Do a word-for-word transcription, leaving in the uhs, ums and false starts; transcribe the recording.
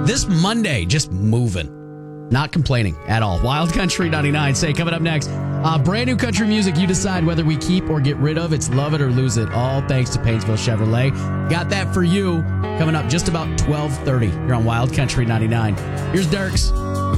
this Monday, just moving. Not complaining at all. Wild Country ninety-nine. Say, coming up next, uh, brand new country music. You decide whether we keep or get rid of. It's Love It or Lose It. All thanks to Painesville Chevrolet. Got that for you coming up just about twelve thirty. You're on Wild Country ninety-nine. Here's Dirks.